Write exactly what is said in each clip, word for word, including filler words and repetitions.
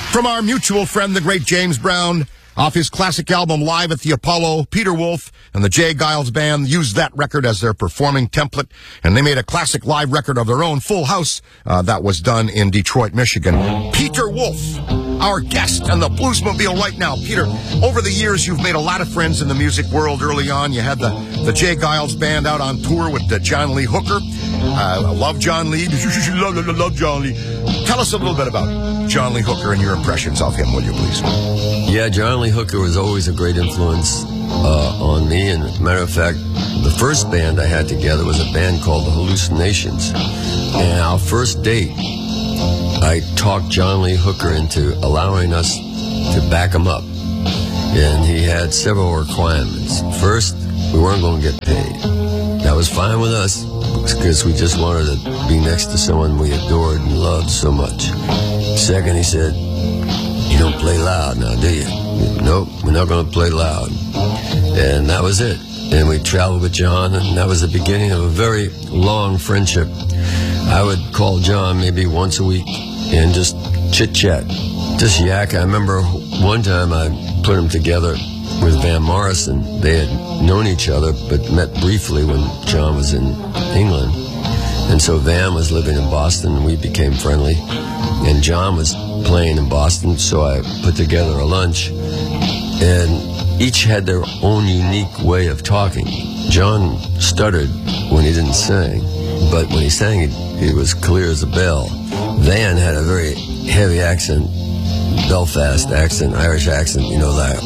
From our mutual friend, the great James Brown, off his classic album Live at the Apollo, Peter Wolf and the Jay Giles Band used that record as their performing template, and they made a classic live record of their own, Full House, uh, that was done in Detroit, Michigan. Peter Wolf, our guest on the Bluesmobile right now. Peter, over the years, you've made a lot of friends in the music world. Early on, you had the, the Jay Giles Band out on tour with uh, John Lee Hooker. Uh, I love John Lee. love, love, love John Lee. Tell us a little bit about John Lee Hooker and your impressions of him, will you please? Yeah, John Lee Hooker was always a great influence uh, on me. And as a matter of fact, the first band I had together was a band called the Hallucinations. And our first date, I talked John Lee Hooker into allowing us to back him up. And he had several requirements. First, we weren't going to get paid. That was fine with us because we just wanted to be next to someone we adored and loved so much. Second, he said, "You don't play loud now, do you?" "Nope, we're not going to play loud." And that was it. And we traveled with John, and that was the beginning of a very long friendship. I would call John maybe once a week and just chit-chat, just yak. I remember one time I put him together with Van Morrison. They had known each other, but met briefly when John was in England. And so Van was living in Boston, and we became friendly. And John was playing in Boston, so I put together a lunch. And each had their own unique way of talking. John stuttered when he didn't sing, but when he sang, it, it was clear as a bell. Van had a very heavy accent, Belfast accent, Irish accent, you know, like,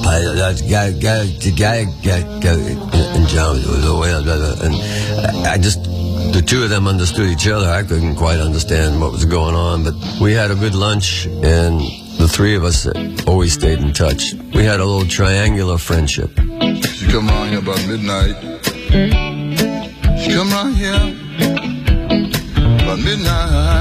and John was away, and I just, the two of them understood each other. I couldn't quite understand what was going on, but we had a good lunch, and the three of us always stayed in touch. We had a little triangular friendship. She come around here about midnight. She come around here about midnight.